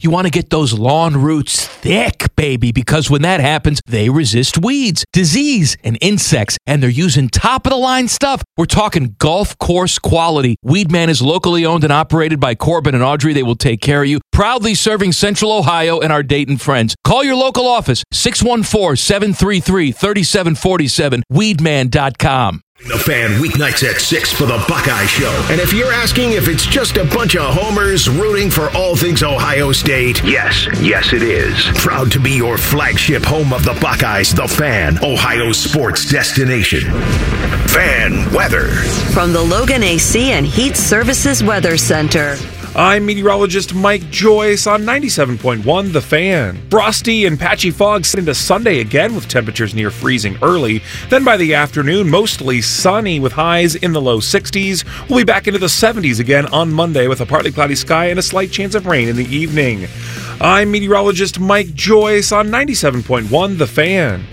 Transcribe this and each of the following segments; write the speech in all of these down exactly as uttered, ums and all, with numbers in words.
You want to get those lawn roots thick, baby, because when that happens, they resist weeds, disease, and insects, and they're using top-of-the-line stuff. We're talking golf course quality. Weedman is locally owned and operated by Corbin and Audrey. They will take care of you. Proudly serving Central Ohio and our Dayton friends. Call your local office, six one four, seven three three, three seven four seven, weedman dot com. The Fan, weeknights at six for the Buckeye Show. And if you're asking if it's just a bunch of homers rooting for all things Ohio State, yes, yes it is. Proud to be your flagship home of the Buckeyes, The Fan, Ohio sports destination. Fan weather. From the Logan A C and Heat Services Weather Center. I'm meteorologist Mike Joyce on ninety-seven point one The Fan. Frosty and patchy fog into Sunday again with temperatures near freezing early. Then by the afternoon, mostly sunny with highs in the low sixties. We'll be back into the seventies again on Monday with a partly cloudy sky and a slight chance of rain in the evening. I'm meteorologist Mike Joyce on ninety-seven point one The Fan.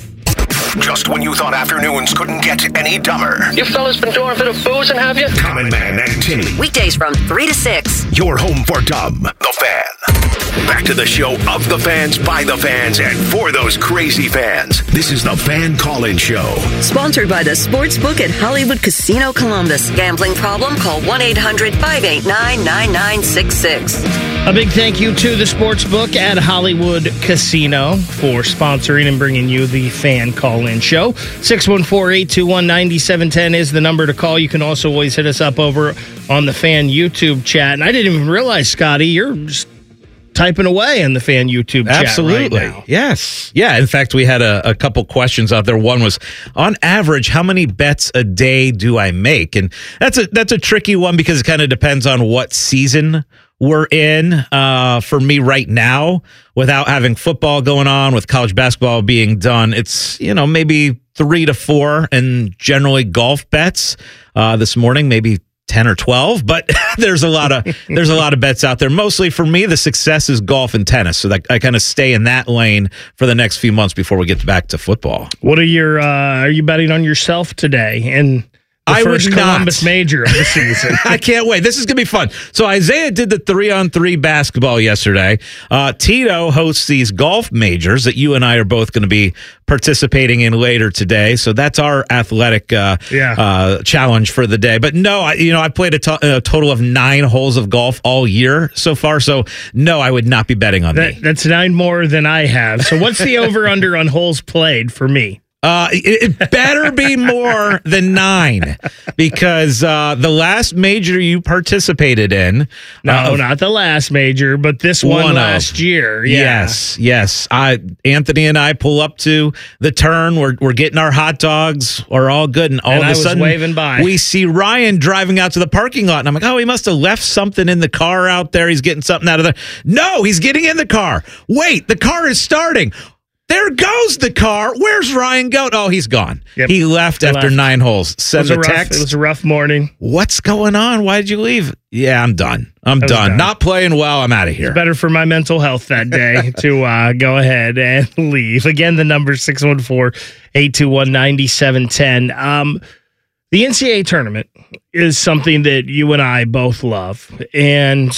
Just when you thought afternoons couldn't get any dumber. You fellas been doing a bit of boozing, have you? Common Man and Timmy. Weekdays from three to six. Your home for dumb. The Fan. Back to the show of the fans, by the fans, and for those crazy fans. This is the Fan Call-In Show. Sponsored by the Sportsbook at Hollywood Casino Columbus. Gambling problem? Call one eight hundred, five eight nine, nine nine six six. A big thank you to the Sportsbook at Hollywood Casino for sponsoring and bringing you the Fan Call-In Show. six one four, eight two one, nine seven one zero is the number to call. You can also always hit us up over on the Fan YouTube chat. And I didn't even realize, Scotty, you're just typing away in the Fan YouTube chat. Absolutely. Right now. Yes. Yeah. In fact, we had a, a couple questions out there. One was, on average, how many bets a day do I make? And that's a that's a tricky one because it kind of depends on what season we're in. Uh, for me right now, without having football going on, with college basketball being done, it's, you know, maybe three to four, and generally golf bets. Uh, this morning, maybe ten or twelve, but there's a lot of there's a lot of bets out there. Mostly for me, the success is golf and tennis, so that I kind of stay in that lane for the next few months before we get back to football. What are your? Uh, are you betting on yourself today? And the I first would Columbus not. Major of the season. I can't wait. This is going to be fun. So Isaiah did the three-on-three basketball yesterday. Uh, Tito hosts these golf majors that you and I are both going to be participating in later today. So that's our athletic uh, Yeah. uh, challenge for the day. But no, I, you know, I played a, to- a total of nine holes of golf all year so far. So no, I would not be betting on That, me. that's nine more than I have. So what's the over-under on holes played for me? Uh, it, it better be more than nine, because uh, the last major you participated in. No, uh, not the last major, but this one, One of. last year. Yeah. Yes, yes. I Anthony and I pull up to the turn. We're we're getting our hot dogs. We're all good, and all And of I a was sudden waving by. we see Ryan driving out to the parking lot, and I'm like, oh, he must have left something in the car out there. He's getting something out of there. No, he's getting in the car. Wait, the car is starting. There goes the car. Where's Ryan go? Oh, he's gone. Yep. He left He after left. nine holes. It Send was, a a rough, text. it was a rough morning. What's going on? Why did you leave? Yeah, I'm done. I'm I was done. done. Not playing well. I'm out of here. It's better for my mental health that day to uh, go ahead and leave. Again, the number six one four, eight two one, nine seven one zero. Um, the N C double A tournament is something that you and I both love. And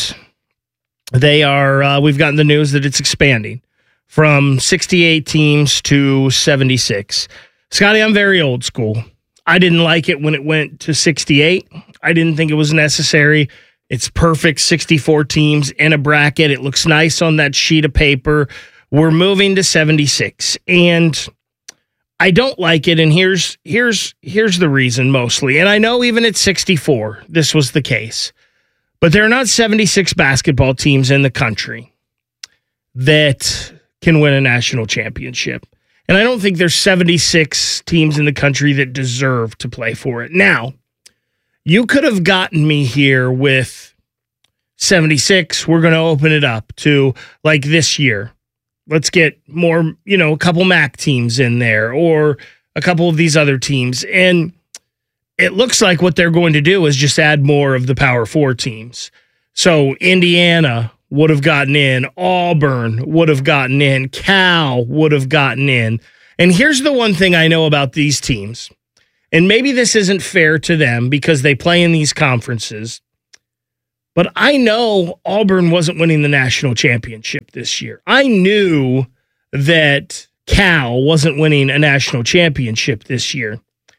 they are, uh, we've gotten the news that it's expanding from sixty-eight teams to seventy-six. Scotty, I'm very old school. I didn't like it when it went to sixty-eight. I didn't think it was necessary. It's perfect, sixty-four teams in a bracket. It looks nice on that sheet of paper. We're moving to seventy-six. And I don't like it, and here's here's here's the reason mostly. And I know even at sixty-four, this was the case. But there are not seventy-six basketball teams in the country that can win a national championship. And I don't think there's seventy-six teams in the country that deserve to play for it. Now, you could have gotten me here with seventy-six. We're going to open it up to like this year. Let's get more, you know, a couple M A C teams in there or a couple of these other teams. And it looks like what they're going to do is just add more of the Power Four teams. So Indiana would have gotten in. Auburn would have gotten in. Cal would have gotten in. And here's the one thing I know about these teams, and maybe this isn't fair to them because they play in these conferences. But I know Auburn wasn't winning the national championship this year. I knew that Cal wasn't winning a national championship this year.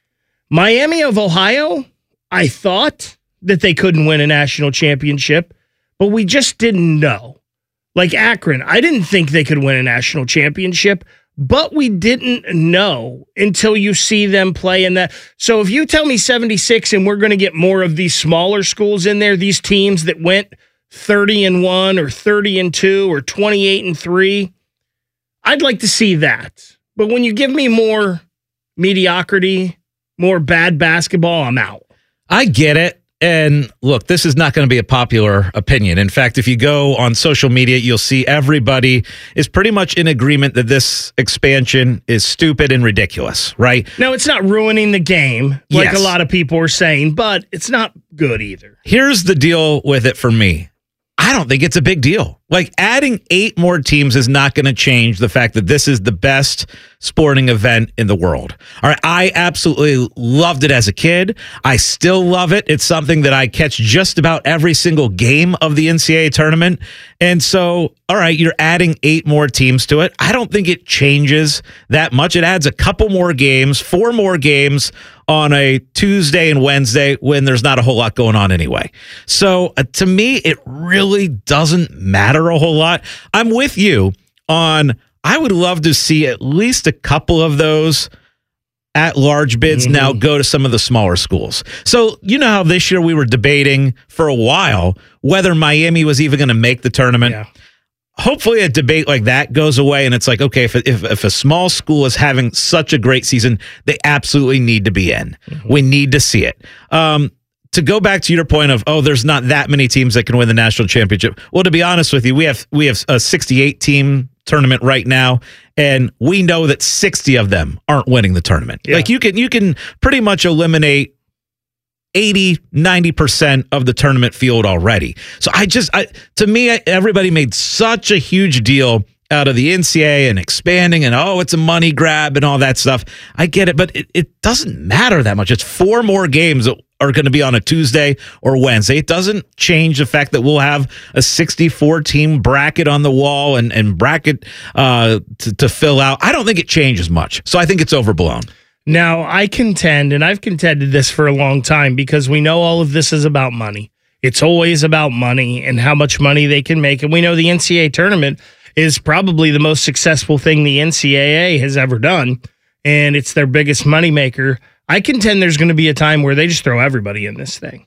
Miami of Ohio, I thought that they couldn't win a national championship, but we just didn't know. Like Akron, I didn't think they could win a national championship, but we didn't know until you see them play in that. So if you tell me seventy-six and we're going to get more of these smaller schools in there, these teams that went thirty and one or thirty and two or twenty-eight and three, I'd like to see that. But when you give me more mediocrity, more bad basketball, I'm out. I get it. And look, this is not going to be a popular opinion. In fact, if you go on social media, you'll see everybody is pretty much in agreement that this expansion is stupid and ridiculous, right? No, it's not ruining the game, like Yes. a lot of people are saying, but it's not good either. Here's the deal with it for me. I don't think it's a big deal. Like, adding eight more teams is not going to change the fact that this is the best sporting event in the world. All right, I absolutely loved it as a kid. I still love it. It's something that I catch just about every single game of the N C double A tournament. And so, all right, you're adding eight more teams to it. I don't think it changes that much. It adds a couple more games, four more games on a Tuesday and Wednesday when there's not a whole lot going on anyway. So uh, to me, it really doesn't matter a whole lot. I'm with you on, I would love to see at least a couple of those at large bids mm-hmm. now go to some of the smaller schools. So you know how this year we were debating for a while whether Miami was even going to make the tournament. Yeah. Hopefully a debate like that goes away and it's like, okay, if, if if a small school is having such a great season, they absolutely need to be in. Mm-hmm. We need to see it. Um, to go back to your point of, oh, there's not that many teams that can win the national championship. Well, to be honest with you, we have we have a sixty-eight team tournament right now, and we know that sixty of them aren't winning the tournament. Yeah. Like you can you can pretty much eliminate eighty, ninety percent of the tournament field already. So I just, I, to me, everybody made such a huge deal out of the N C double A and expanding and, oh, it's a money grab and all that stuff. I get it, but it, it doesn't matter that much. It's four more games that are going to be on a Tuesday or Wednesday. It doesn't change the fact that we'll have a sixty-four team bracket on the wall and, and bracket uh, to, to fill out. I don't think it changes much. So I think it's overblown. Now, I contend, and I've contended this for a long time, because we know all of this is about money. It's always about money and how much money they can make. And we know the N C double A tournament is probably the most successful thing the N C double A has ever done, and it's their biggest moneymaker. I contend there's going to be a time where they just throw everybody in this thing.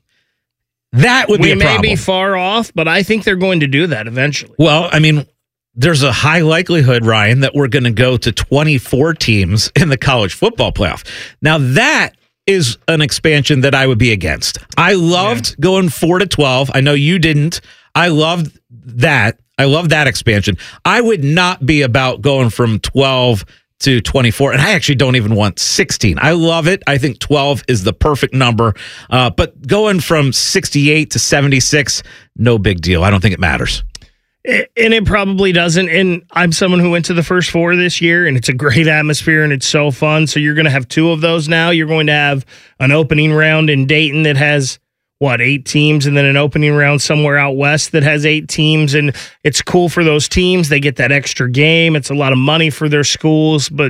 That would be a problem. We may be problem. far off, but I think they're going to do that eventually. Well, I mean, there's a high likelihood, Ryan, that we're going to go to twenty-four teams in the college football playoff. Now, that is an expansion that I would be against. I loved yeah. going four to twelve. I know you didn't. I loved that. I love that expansion. I would not be about going from twelve to twenty-four, and I actually don't even want sixteen. I love it. I think twelve is the perfect number, uh, but going from sixty-eight to seventy-six, no big deal. I don't think it matters. And it probably doesn't. And I'm someone who went to the first four this year, and it's a great atmosphere, and it's so fun. So you're going to have two of those now. You're going to have an opening round in Dayton that has, what, eight teams, and then an opening round somewhere out west that has eight teams. And it's cool for those teams. They get that extra game. It's a lot of money for their schools. But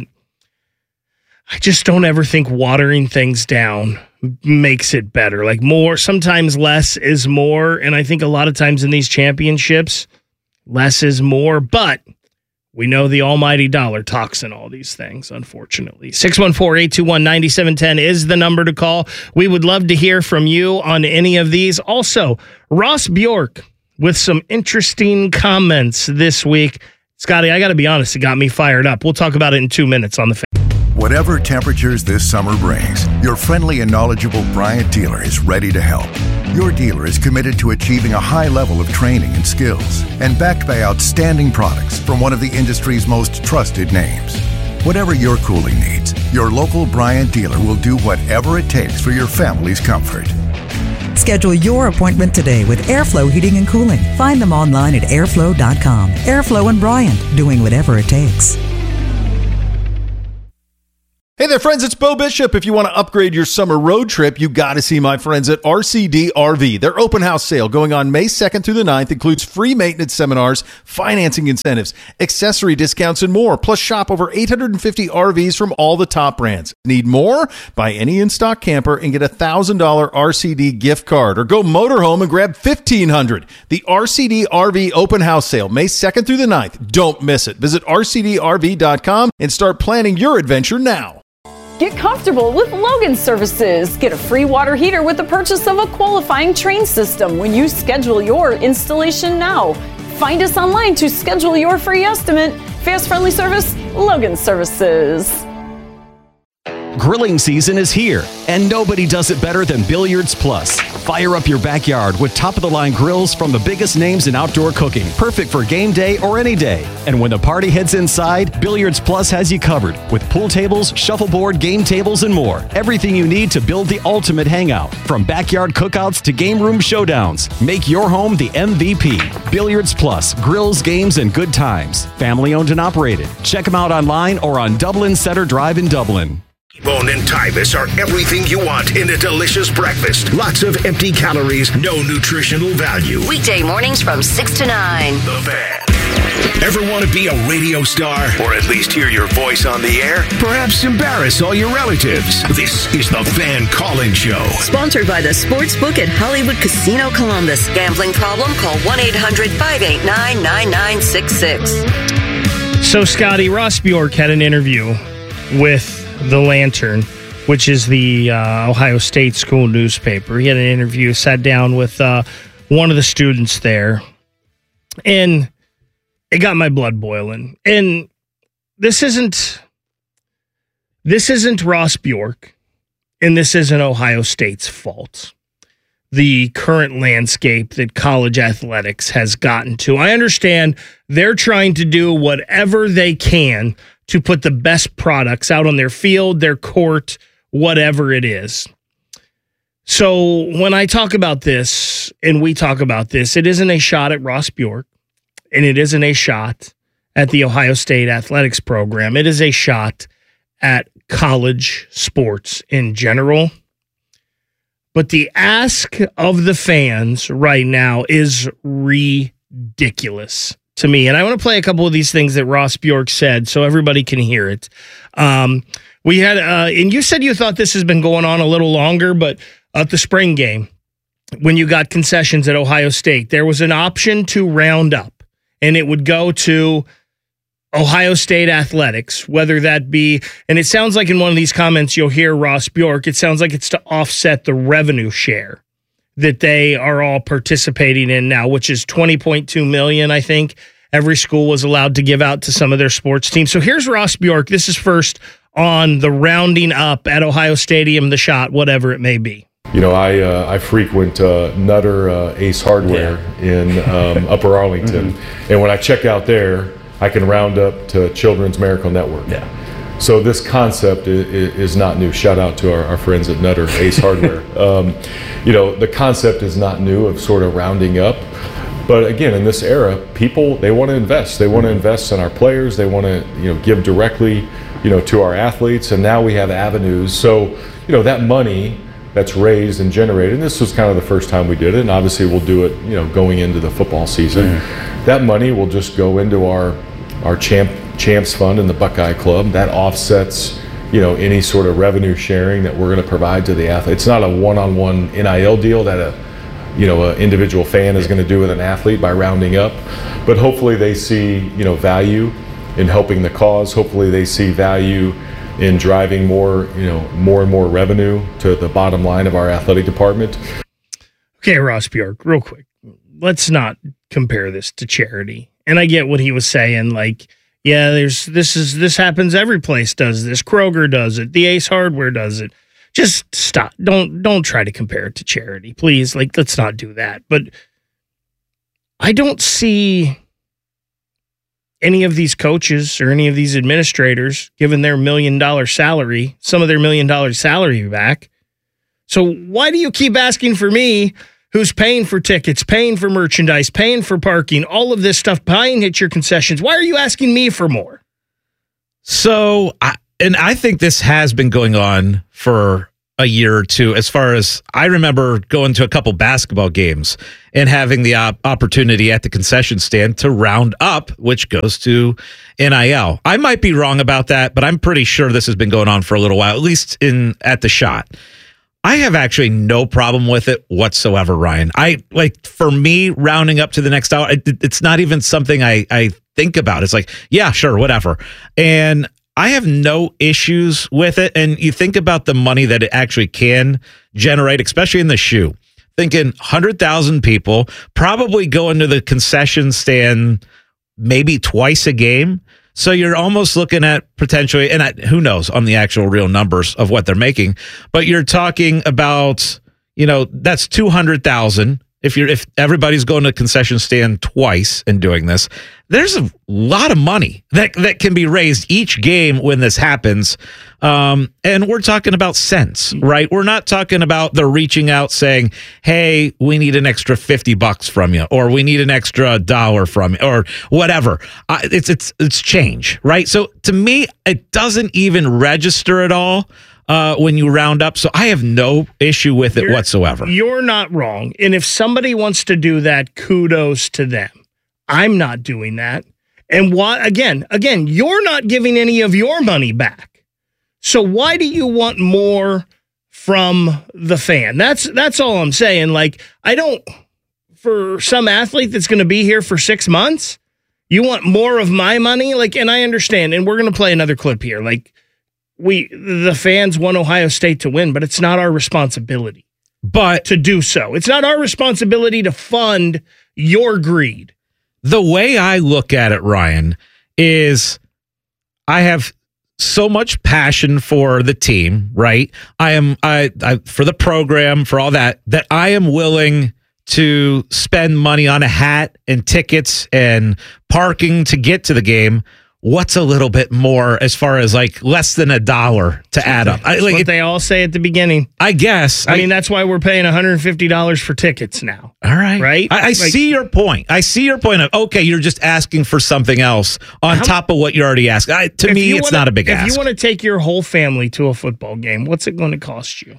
I just don't ever think watering things down makes it better. Like more, sometimes less is more. And I think a lot of times in these championships, less is more, but we know the almighty dollar talks in all these things, unfortunately. six one four, eight two one, nine seven one zero is the number to call. We would love to hear from you on any of these. Also, Ross Bjork with some interesting comments this week. Scotty, I got to be honest, it got me fired up. We'll talk about it in two minutes on the fan. Whatever temperatures this summer brings, your friendly and knowledgeable Bryant dealer is ready to help. Your dealer is committed to achieving a high level of training and skills, and backed by outstanding products from one of the industry's most trusted names. Whatever your cooling needs, your local Bryant dealer will do whatever it takes for your family's comfort. Schedule your appointment today with Airflow Heating and Cooling. Find them online at airflow dot com. Airflow and Bryant, doing whatever it takes. Hey there, friends. It's Bo Bishop. If you want to upgrade your summer road trip, you got to see my friends at R C D R V. Their open house sale going on May second through the ninth includes free maintenance seminars, financing incentives, accessory discounts, and more. Plus, shop over eight hundred fifty R Vs from all the top brands. Need more? Buy any in-stock camper and get a one thousand dollars R C D gift card. Or go motorhome and grab fifteen hundred dollars. The R C D R V open house sale, May second through the ninth. Don't miss it. Visit R C D R V dot com and start planning your adventure now. Get comfortable with Logan Services. Get a free water heater with the purchase of a qualifying train system when you schedule your installation now. Find us online to schedule your free estimate. Fast, friendly service, Logan Services. Grilling season is here, and nobody does it better than Billiards Plus. Fire up your backyard with top-of-the-line grills from the biggest names in outdoor cooking, perfect for game day or any day. And when the party heads inside, Billiards Plus has you covered with pool tables, shuffleboard, game tables, and more. Everything you need to build the ultimate hangout. From backyard cookouts to game room showdowns, make your home the M V P. Billiards Plus, grills, games, and good times. Family owned and operated. Check them out online or on Dublin Center Drive in Dublin. Bone and Tybus are everything you want in a delicious breakfast. Lots of empty calories, no nutritional value. Weekday mornings from six to nine. The Fan. Ever want to be a radio star? Or at least hear your voice on the air? Perhaps embarrass all your relatives? This is the Fan Call-In Show. Sponsored by the Sportsbook at Hollywood Casino Columbus. Gambling problem? Call one eight hundred five eight nine nine nine six six. So, Scotty, Ross Bjork had an interview with The Lantern, which is the uh, Ohio State school newspaper. He had an interview, sat down with uh, one of the students there, and it got my blood boiling. And this isn't this isn't Ross Bjork, and this isn't Ohio State's fault. The current landscape that college athletics has gotten to. I understand they're trying to do whatever they can to put the best products out on their field, their court, whatever it is. So when I talk about this, and we talk about this, it isn't a shot at Ross Bjork, and it isn't a shot at the Ohio State athletics program. It is a shot at college sports in general. But the ask of the fans right now is ridiculous to me. And I want to play a couple of these things that Ross Bjork said so everybody can hear it. Um, we had, uh, and you said you thought this has been going on a little longer, but at the spring game, when you got concessions at Ohio State, there was an option to round up, and it would go to Ohio State athletics, whether that be, and it sounds like in one of these comments you'll hear Ross Bjork, it sounds like it's to offset the revenue share that they are all participating in now, which is twenty point two million dollars, I think. Every school was allowed to give out to some of their sports teams. So here's Ross Bjork. This is first on the rounding up at Ohio Stadium, the shot, whatever it may be. You know, I uh, I frequent uh, Nutter uh, Ace Hardware yeah. in um, Upper Arlington, mm-hmm. and when I check out there, I can round up to Children's Miracle Network. Yeah. So this concept is, is not new. Shout out to our, our friends at Nutter Ace Hardware. Um, you know, the concept is not new of sort of rounding up. But again, in this era, people, they want to invest. They want to invest in our players. They want to, you know, give directly, you know, to our athletes. And now we have avenues. So, you know, that money that's raised and generated, and this was kind of the first time we did it, and obviously we'll do it, you know, going into the football season. Mm-hmm. That money will just go into our our champ champs fund in the Buckeye Club. That offsets, you know, any sort of revenue sharing that we're going to provide to the athlete. It's not a one-on-one N I L deal that a, you know, an individual fan is going to do with an athlete by rounding up, but hopefully they see, you know, value in helping the cause. Hopefully they see value in driving more, you know, more and more revenue to the bottom line of our athletic department. Okay, Ross Bjork, real quick, let's not compare this to charity. And I get what he was saying, like, yeah, there's this is this happens every place does this. Kroger does it, the Ace Hardware does it. Just stop. Don't don't try to compare it to charity, please. Like, let's not do that. But I don't see any of these coaches or any of these administrators given their million dollar salary, some of their million dollar salary back. So why do you keep asking for me, who's paying for tickets, paying for merchandise, paying for parking, all of this stuff, buying at your concessions? Why are you asking me for more? So I, and I think this has been going on for a year or two, as far as I remember going to a couple basketball games and having the op- opportunity at the concession stand to round up, which goes to N I L. I might be wrong about that, but I'm pretty sure this has been going on for a little while, at least in at the Shot. I have actually no problem with it whatsoever, Ryan. I like for me rounding up to the next hour. It, it's not even something I, I think about. It's like, yeah, sure, whatever. And I have no issues with it. And you think about the money that it actually can generate, especially in the shoe. Thinking one hundred thousand people probably go into the concession stand maybe twice a game. So you're almost looking at potentially, and I, who knows on the actual real numbers of what they're making, but you're talking about, you know, that's two hundred thousand. If you're, if everybody's going to a concession stand twice and doing this, there's a lot of money that, that can be raised each game when this happens. Um, and we're talking about cents, right? We're not talking about they're reaching out saying, hey, we need an extra fifty bucks from you, or we need an extra dollar from you, or whatever. Uh, it's, it's, it's change, right? So to me, it doesn't even register at all. Uh, when you round up. So I have no issue with it you're, whatsoever. You're not wrong. And if somebody wants to do that, kudos to them. I'm not doing that. And why, again, again, you're not giving any of your money back. So why do you want more from the fan? That's, that's all I'm saying. Like, I don't, for some athlete that's going to be here for six months, you want more of my money? Like, and I understand. And we're going to play another clip here. Like, We the fans want Ohio State to win, but it's not our responsibility but to do so. It's not our responsibility to fund your greed. The way I look at it, Ryan, is I have so much passion for the team, right? I am I, I for the program, for all that, that I am willing to spend money on a hat and tickets and parking to get to the game. What's a little bit more as far as like less than a dollar to add up? That's I, like, what it, they all say at the beginning. I guess. I, I mean, that's why we're paying one hundred fifty dollars for tickets now. All right. Right? I, I like, see your point. I see your point of, okay, you're just asking for something else on how, top of what you're already asking. I, to me, it's wanna, not a big if ask. If you want to take your whole family to a football game, what's it going to cost you?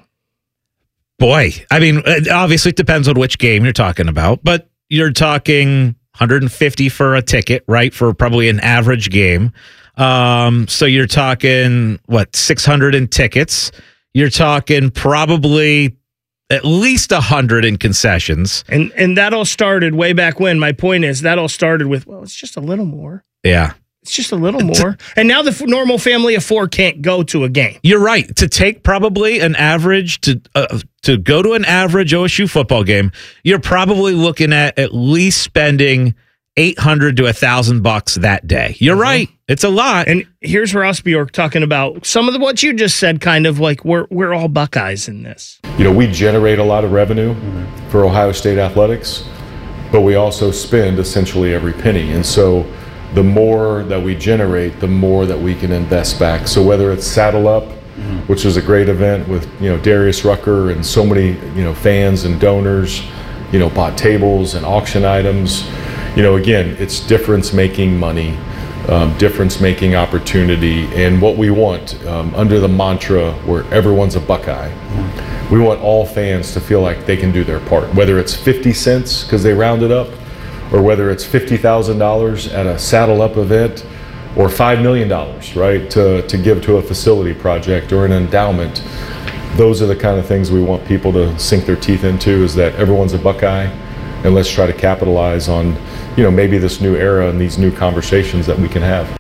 Boy, I mean, obviously it depends on which game you're talking about, but you're talking one hundred fifty for a ticket, right? For probably an average game. Um, so you're talking what, six hundred in tickets. You're talking probably at least a hundred in concessions. And and that all started way back when. My point is that all started with, well, it's just a little more. Yeah. It's just a little more. And now the f- normal family of four can't go to a game. You're right. To take probably an average to uh, to go to an average O S U football game, you're probably looking at at least spending eight hundred to a thousand bucks that day. You're mm-hmm. right. It's a lot. And here's Ross Bjork talking about some of the, what you just said, kind of like we're we're all Buckeyes in this. You know, we generate a lot of revenue mm-hmm. for Ohio State athletics, but we also spend essentially every penny. And so the more that we generate, the more that we can invest back. So whether it's Saddle Up, mm-hmm. which is a great event with, you know, Darius Rucker and so many, you know, fans and donors, you know, bought tables and auction items. You know, again, it's difference making money, um, difference making opportunity, and what we want um, under the mantra where everyone's a Buckeye. Mm-hmm. We want all fans to feel like they can do their part, whether it's fifty cents because they rounded up, or whether it's fifty thousand dollars at a Saddle Up event, or five million dollars, right, to, to give to a facility project or an endowment. Those are the kind of things we want people to sink their teeth into, is that everyone's a Buckeye, and let's try to capitalize on, you know, maybe this new era and these new conversations that we can have.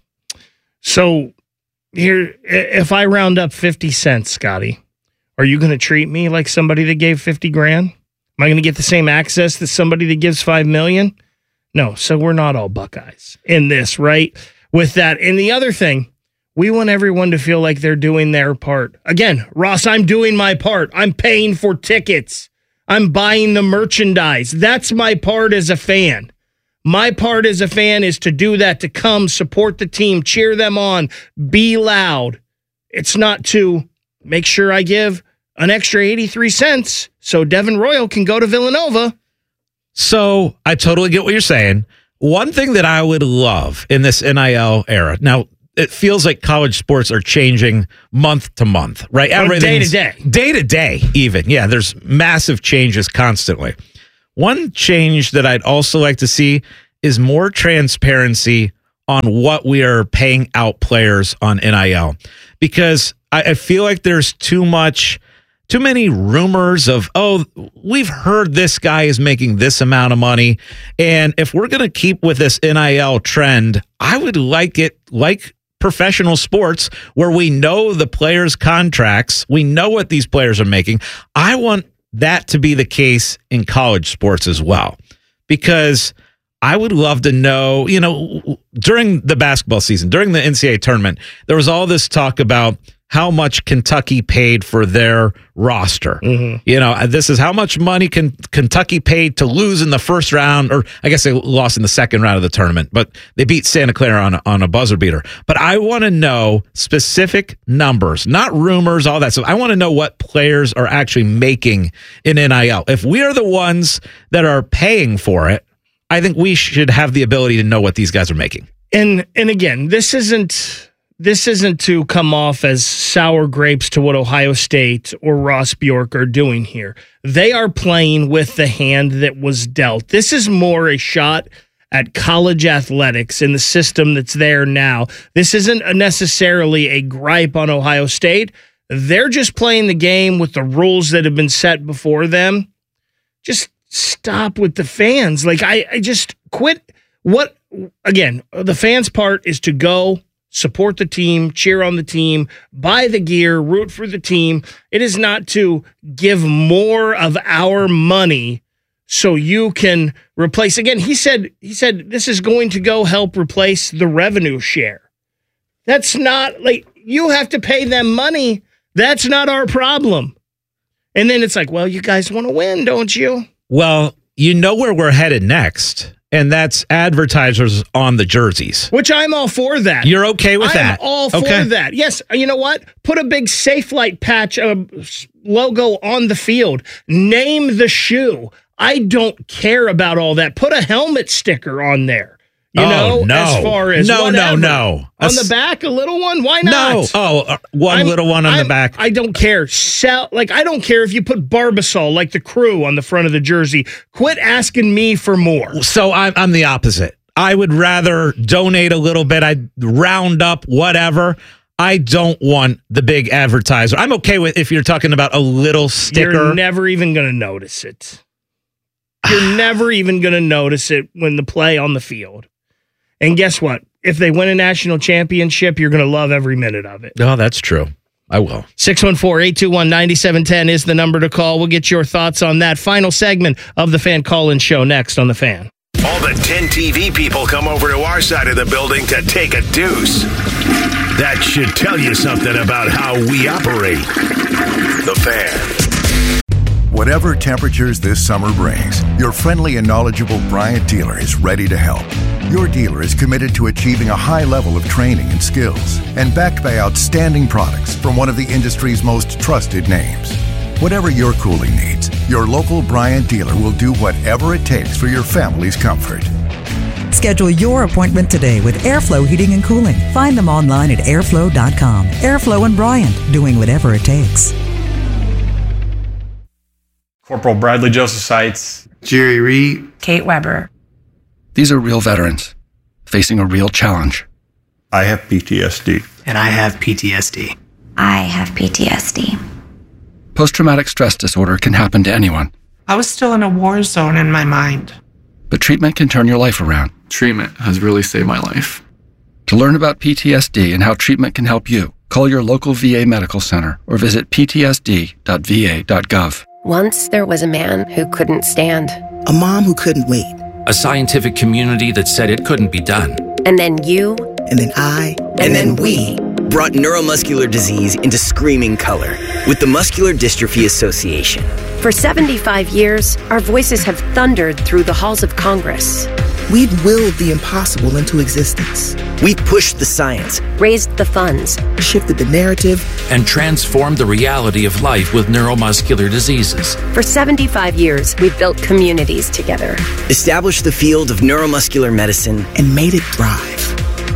So here, if I round up fifty cents, Scotty, are you going to treat me like somebody that gave fifty grand? Am I going to get the same access that somebody that gives five million? No. So we're not all Buckeyes in this, right? With that. And the other thing, we want everyone to feel like they're doing their part. Again, Ross, I'm doing my part. I'm paying for tickets. I'm buying the merchandise. That's my part as a fan. My part as a fan is to do that, to come support the team, cheer them on, be loud. It's not to make sure I give an extra eighty-three cents so Devin Royal can go to Villanova. So I totally get what you're saying. One thing that I would love in this N I L era, now it feels like college sports are changing month to month, right? Or Everything's day to day. Day to day, even. Yeah, there's massive changes constantly. One change that I'd also like to see is more transparency on what we are paying out players on N I L, because I, I feel like there's too much, too many rumors of, oh, we've heard this guy is making this amount of money. And if we're going to keep with this N I L trend, I would like it like professional sports where we know the players' contracts. We know what these players are making. I want that to be the case in college sports as well, because I would love to know, you know, during the basketball season, during the N C double A tournament, there was all this talk about how much Kentucky paid for their roster. Mm-hmm. You know, this is how much money can Kentucky paid to lose in the first round, or I guess they lost in the second round of the tournament, but they beat Santa Clara on a, on a buzzer beater. But I want to know specific numbers, not rumors, all that stuff. I want to know what players are actually making in N I L. If we are the ones that are paying for it, I think we should have the ability to know what these guys are making. And and again, this isn't this isn't to come off as sour grapes to what Ohio State or Ross Bjork are doing here. They are playing with the hand that was dealt. This is more a shot at college athletics in the system that's there now. This isn't necessarily a gripe on Ohio State. They're just playing the game with the rules that have been set before them. Just stop with the fans. Like, I, I just quit. What, again, the fans' part is to go support the team, cheer on the team, buy the gear, root for the team. It is not to give more of our money so you can replace. Again, he said, he said this is going to go help replace the revenue share. That's not, like, you have to pay them money. That's not our problem. And then it's like, well, you guys want to win, don't you? Well, you know where we're headed next, and that's advertisers on the jerseys. Which I'm all for that. You're okay with I'm that? all for Okay. that. Yes, you know what? Put a big Safe Light patch uh, logo on the field. Name the shoe. I don't care about all that. Put a helmet sticker on there. You Oh, know, no. as far as No, no, whatever. no. On That's- the back, a little one? Why not? No. Oh, uh, one I'm- little one on I'm- the back. I don't care. Sell like I don't care if you put Barbasol like the crew on the front of the jersey. Quit asking me for more. So I'm, I'm the opposite. I would rather donate a little bit. I'd round up whatever. I don't want the big advertiser. I'm okay with if you're talking about a little sticker. You're never even going to notice it. You're never even going to notice it when the play on the field. And guess what? If they win a national championship, you're going to love every minute of it. No, that's true. I will. six one four, eight two one, nine seven one zero is the number to call. We'll get your thoughts on that. Final segment of the Fan Call-In Show next on The Fan. All the ten T V people come over to our side of the building to take a deuce. That should tell you something about how we operate. The Fan. Whatever temperatures this summer brings, your friendly and knowledgeable Bryant dealer is ready to help. Your dealer is committed to achieving a high level of training and skills, and backed by outstanding products from one of the industry's most trusted names. Whatever your cooling needs, your local Bryant dealer will do whatever it takes for your family's comfort. Schedule your appointment today with Airflow Heating and Cooling. Find them online at airflow dot com. Airflow and Bryant, doing whatever it takes. Corporal Bradley Joseph Seitz. Jerry Reed. Kate Weber. These are real veterans facing a real challenge. I have P T S D. And I have P T S D. I have P T S D. Post-traumatic stress disorder can happen to anyone, I was still in a war zone in my mind. but treatment can turn your life around. Treatment has really saved my life. To learn about P T S D and how treatment can help you, call your local V A medical center or visit p t s d dot v a dot gov. Once there was a man who couldn't stand. A mom who couldn't wait. A scientific community that said it couldn't be done. And then you. And then I. And, and then we brought neuromuscular disease into screaming color with the Muscular Dystrophy Association. For seventy-five years, our voices have thundered through the halls of Congress. We've willed the impossible into existence. We've pushed the science, raised the funds, shifted the narrative, and transformed the reality of life with neuromuscular diseases. For seventy-five years, we've built communities together, established the field of neuromuscular medicine, and made it thrive.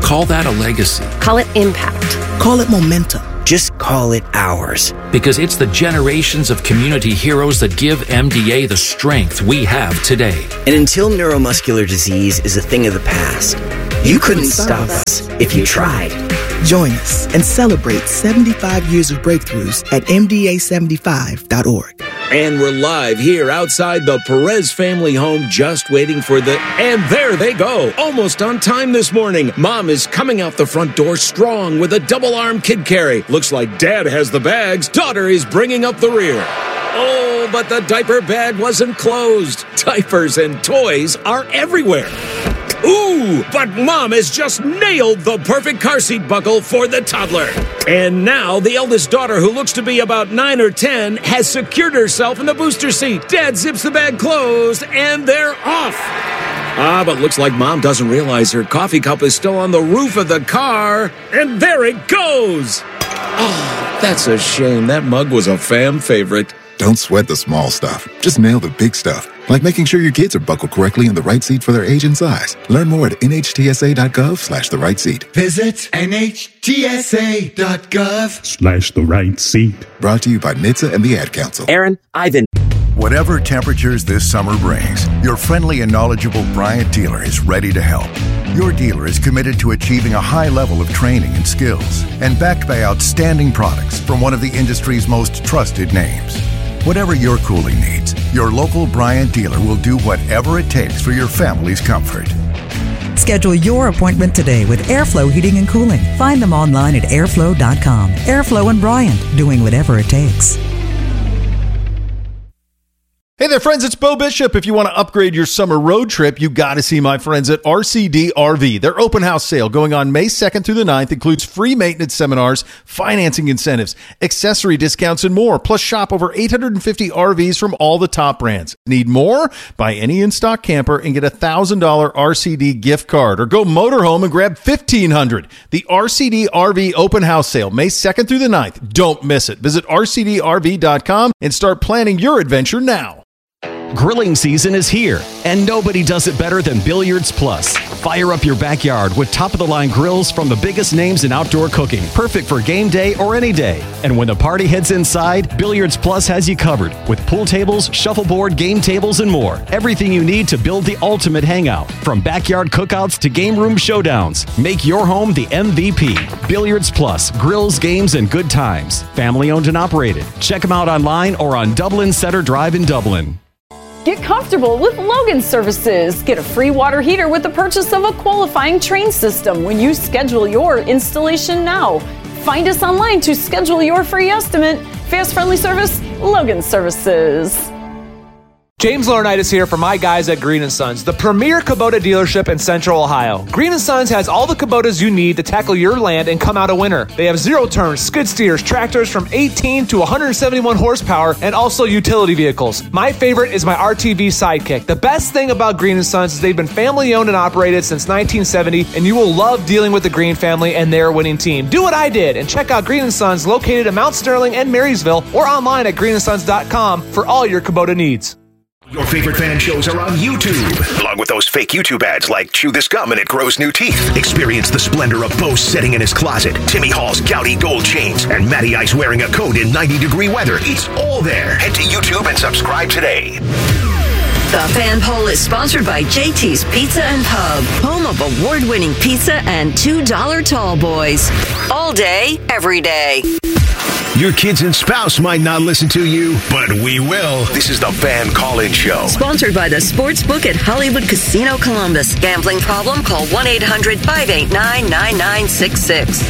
Call that a legacy. Call it impact. Call it momentum. Just call it ours. Because it's the generations of community heroes that give M D A the strength we have today. And until neuromuscular disease is a thing of the past, you, you couldn't stop us if you tried. Join us and celebrate seventy-five years of breakthroughs at M D A seventy-five dot org. And we're live here outside the Perez family home, just waiting for the... And there they go, almost on time this morning. Mom is coming out the front door strong with a double-arm kid carry. Looks like Dad has the bags. Daughter is bringing up the rear. Oh, but the diaper bag wasn't closed. Diapers and toys are everywhere. Ooh, but Mom has just nailed the perfect car seat buckle for the toddler. And now the eldest daughter, who looks to be about nine or ten, has secured herself in the booster seat. Dad zips the bag closed, and they're off. Ah, but looks like Mom doesn't realize her coffee cup is still on the roof of the car. And there it goes. Oh, that's a shame. That mug was a fam favorite. Don't sweat the small stuff. Just nail the big stuff. Like making sure your kids are buckled correctly in the right seat for their age and size. Learn more at N H T S A dot gov slash the right seat. Visit N H T S A dot gov Slash the right seat. Brought to you by N H T S A and the Ad Council. Aaron, Ivan. Whatever temperatures this summer brings, your friendly and knowledgeable Bryant dealer is ready to help. Your dealer is committed to achieving a high level of training and skills, and backed by outstanding products from one of the industry's most trusted names. Whatever your cooling needs, your local Bryant dealer will do whatever it takes for your family's comfort. Schedule your appointment today with Airflow Heating and Cooling. Find them online at airflow dot com. Airflow and Bryant, doing whatever it takes. Hey there, friends, it's Bo Bishop. If you want to upgrade your summer road trip, you got to see my friends at R C D R V. Their open house sale going on May second through the ninth includes free maintenance seminars, financing incentives, accessory discounts, and more. Plus, shop over eight hundred fifty R Vs from all the top brands. Need more? Buy any in-stock camper and get a one thousand dollars R C D gift card. Or go motorhome and grab fifteen hundred dollars. The R C D R V open house sale, May second through the ninth. Don't miss it. Visit R C D R V dot com and start planning your adventure now. Grilling season is here, and nobody does it better than Billiards Plus. Fire up your backyard with top-of-the-line grills from the biggest names in outdoor cooking, perfect for game day or any day. And when the party heads inside, Billiards Plus has you covered with pool tables, shuffleboard, game tables, and more. Everything you need to build the ultimate hangout, from backyard cookouts to game room showdowns. Make your home the M V P. Billiards Plus, grills, games, and good times. Family owned and operated. Check them out online or on Dublin Center Drive in Dublin. Get comfortable with Logan Services. Get a free water heater with the purchase of a qualifying train system when you schedule your installation now. Find us online to schedule your free estimate. Fast, friendly service, Logan Services. James Laurinaitis here for my guys at Green and Sons, the premier Kubota dealership in Central Ohio. Green and Sons has all the Kubotas you need to tackle your land and come out a winner. They have zero turns, skid steers, tractors from eighteen to one hundred seventy-one horsepower, and also utility vehicles. My favorite is my R T V Sidekick. The best thing about Green and Sons is they've been family owned and operated since nineteen seventy, and you will love dealing with the Green family and their winning team. Do what I did and check out Green and Sons located in Mount Sterling and Marysville, or online at green and sons dot com for all your Kubota needs. Your favorite fan shows are on YouTube, along with those fake YouTube ads like Chew This Gum and It Grows New Teeth. Experience the splendor of Bo sitting in his closet, Timmy Hall's gouty gold chains, and Matty Ice wearing a coat in ninety degree weather. It's all there. Head to YouTube and subscribe today. The Fan Poll is sponsored by J T's Pizza and Pub, home of award-winning pizza and two dollar tall boys. All day, every day. Your kids and spouse might not listen to you, but we will. This is the Fan Call-In Show. Sponsored by the Sportsbook at Hollywood Casino Columbus. Gambling problem? Call one eight hundred five eight nine nine nine six six.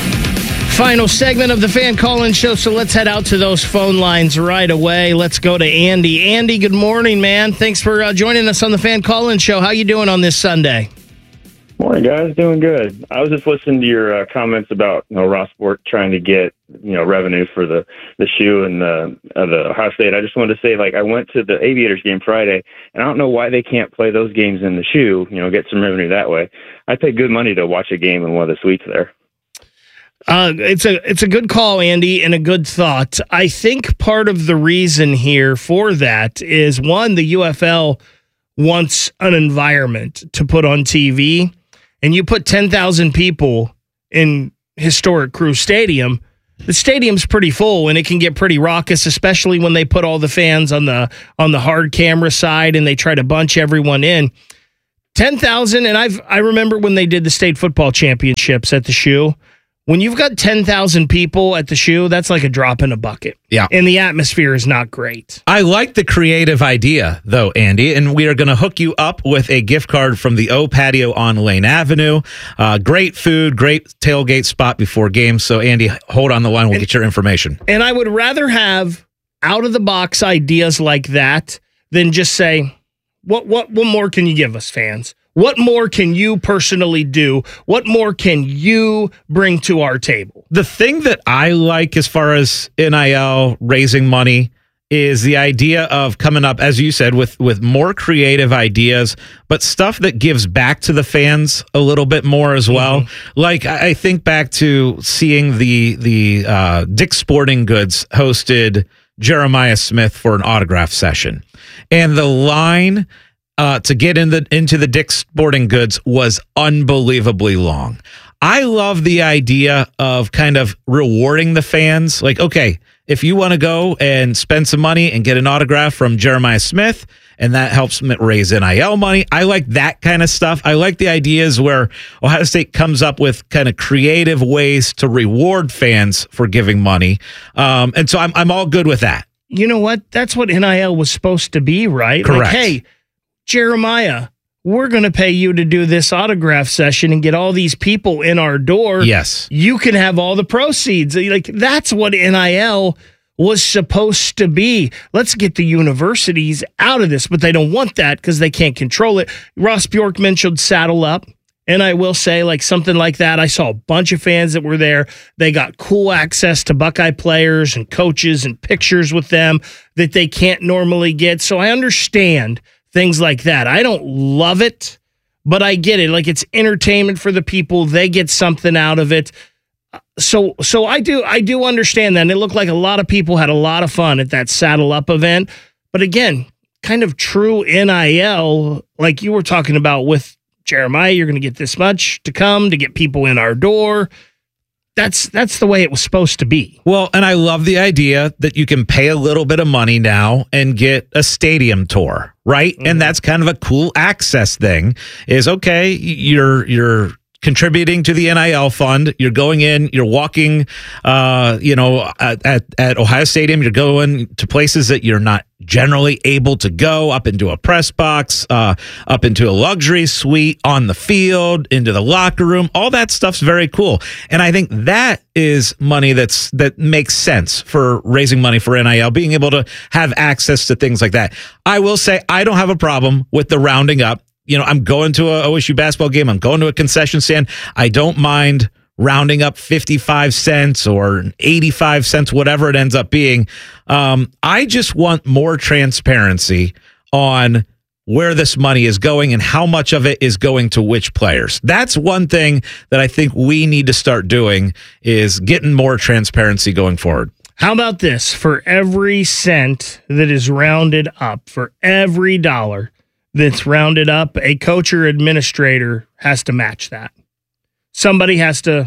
Final segment of the Fan Call-In Show, so let's head out to those phone lines right away. Let's go to Andy. Andy, good morning, man. Thanks for uh, joining us on the Fan Call-In Show. How you doing on this Sunday? Morning, guys. Doing good. I was just listening to your uh, comments about you know Rossport trying to get you know revenue for the the shoe and the uh, the Ohio State. I just wanted to say, like, I went to the Aviators game Friday, and I don't know why they can't play those games in the shoe. You know, get some revenue that way. I paid good money to watch a game in one of the suites there. Uh, it's a it's a good call, Andy, and a good thought. I think part of the reason here for that is, one, the U F L wants an environment to put on T V. and you put ten thousand people in historic Crew Stadium, the stadium's pretty full and it can get pretty raucous, especially when they put all the fans on the on the hard camera side and they try to bunch everyone in. ten thousand, and I've I remember when they did the state football championships at the Shoe. When you've got ten thousand people at the Shoe, that's like a drop in a bucket. Yeah. And the atmosphere is not great. I like the creative idea, though, Andy, and we are going to hook you up with a gift card from the O Patio on Lane Avenue. Uh, great food, great tailgate spot before games. So, Andy, hold on the line. We'll and, get your information. And I would rather have out-of-the-box ideas like that than just say, what, what, what more can you give us, fans? What more can you personally do? What more can you bring to our table? The thing that I like as far as N I L raising money is the idea of coming up, as you said, with, with more creative ideas, but stuff that gives back to the fans a little bit more as well. Mm-hmm. Like I think back to seeing the, the uh, Dick's Sporting Goods hosted Jeremiah Smith for an autograph session. And the line Uh, to get in the, into the Dick's Sporting Goods was unbelievably long. I love the idea of kind of rewarding the fans. Like, okay, if you want to go and spend some money and get an autograph from Jeremiah Smith, and that helps raise N I L money, I like that kind of stuff. I like the ideas where Ohio State comes up with kind of creative ways to reward fans for giving money. Um, and so I'm, I'm all good with that. You know what? That's what N I L was supposed to be, right? Correct. Like, hey, Jeremiah, we're going to pay you to do this autograph session and get all these people in our door. Yes. You can have all the proceeds. Like, that's what N I L was supposed to be. Let's get the universities out of this, but they don't want that because they can't control it. Ross Bjork mentioned Saddle Up, and I will say, like, something like that. I saw a bunch of fans that were there. They got cool access to Buckeye players and coaches and pictures with them that they can't normally get. So I understand things like that. I don't love it, but I get it. Like, it's entertainment for the people. They get something out of it. So so I do I do understand that. And it looked like a lot of people had a lot of fun at that Saddle Up event. But again, kind of true N I L, like you were talking about with Jeremiah, you're going to get this much to come to get people in our door. That's that's the way it was supposed to be. Well, and I love the idea that you can pay a little bit of money now and get a stadium tour, right? Mm-hmm. And that's kind of a cool access thing. Is okay, you're you're contributing to the N I L fund. You're going in, you're walking, uh, you know, at, at, at Ohio Stadium. You're going to places that you're not generally able to go, up into a press box, uh, up into a luxury suite, on the field, into the locker room. All that stuff's very cool. And I think that is money that's that makes sense for raising money for N I L, being able to have access to things like that. I will say I don't have a problem with the rounding up. You know, I'm going to a O S U basketball game. I'm going to a concession stand. I don't mind rounding up fifty-five cents or eighty-five cents, whatever it ends up being. Um, I just want more transparency on where this money is going and how much of it is going to which players. That's one thing that I think we need to start doing, is getting more transparency going forward. How about this? For every cent that is rounded up, for every dollar that's rounded up, a coach or administrator has to match that. Somebody has to.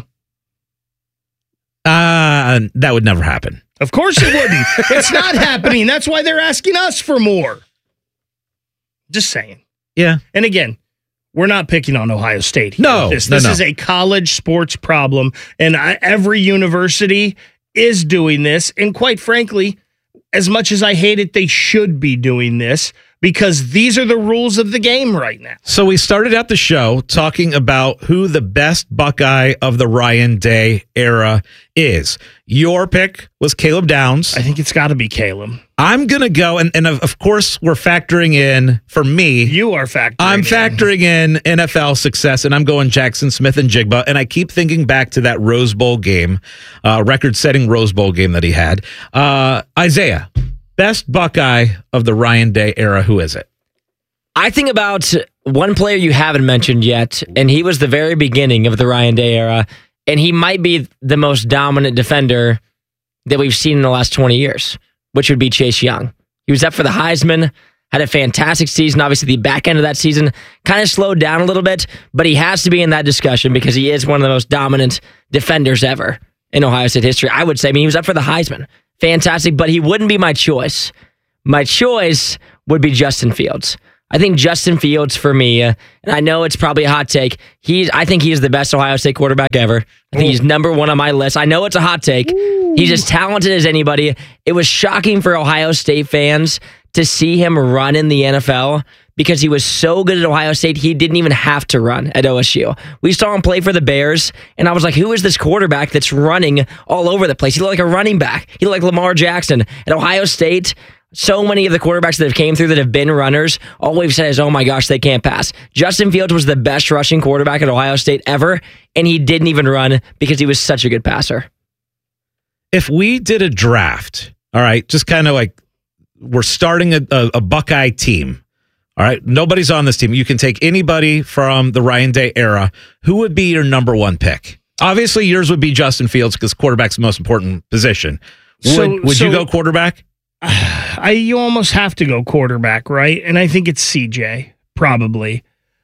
Uh, that would never happen. Of course it wouldn't. It's not happening. That's why they're asking us for more. Just saying. Yeah. And again, we're not picking on Ohio State here. No, This, no, this no. is a college sports problem, and I, every university is doing this. And quite frankly, as much as I hate it, they should be doing this, because these are the rules of the game right now. So we started out the show talking about who the best Buckeye of the Ryan Day era is. Your pick was Caleb Downs. I think it's got to be Caleb. I'm going to go, and, and of, of course, we're factoring in, for me. You are factoring I'm in. factoring in N F L success, and I'm going Jackson Smith and Jigba. And I keep thinking back to that Rose Bowl game, uh, record-setting Rose Bowl game that he had. Uh, Isaiah, best Buckeye of the Ryan Day era, who is it? I think about one player you haven't mentioned yet, and he was the very beginning of the Ryan Day era, and he might be the most dominant defender that we've seen in the last twenty years, which would be Chase Young. He was up for the Heisman. had a fantastic season. Obviously, the back end of that season kind of slowed down a little bit, but he has to be in that discussion because he is one of the most dominant defenders ever in Ohio State history. I would say, I mean, he was up for the Heisman. Fantastic, but he wouldn't be my choice. My choice would be Justin Fields. I think Justin Fields for me, uh, and I know it's probably a hot take. He's, I think he is the best Ohio State quarterback ever. I think he's number one on my list. I know it's a hot take. Ooh. He's as talented as anybody. It was shocking for Ohio State fans to see him run in the N F L because he was so good at Ohio State, he didn't even have to run at O S U. We saw him play for the Bears, and I was like, who is this quarterback that's running all over the place? He looked like a running back. He looked like Lamar Jackson. At Ohio State, so many of the quarterbacks that have came through that have been runners, all we've said is, oh my gosh, they can't pass. Justin Fields was the best rushing quarterback at Ohio State ever, and he didn't even run because he was such a good passer. If we did a draft, all right, just kind of like we're starting a, a, a Buckeye team, all right, nobody's on this team. You can take anybody from the Ryan Day era. Who would be your number one pick? Obviously, yours would be Justin Fields because quarterback's the most important position. Would, So- would so- you go quarterback? I you almost have to go quarterback, right? And I think it's C J, probably.